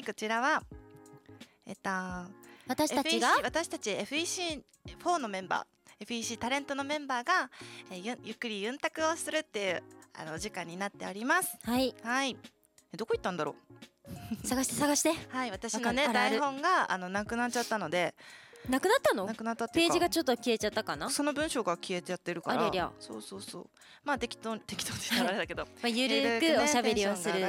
こちらは私たち FEC4 のメンバー、FEC タレントのメンバーが、ゆっくりユンタクをするっていう時間になっております。 はい、 はい。どこ行ったんだろう。探して。 はい、私のね台本がなくなっちゃったので。 なくなったの？ なくなったっていうか、 ページがちょっと消えちゃったかな。 その文章が消えちゃってるから。 ありゃりゃ。 そう。まあ適当って言ったらあれだけど、 ゆるくおしゃべりをする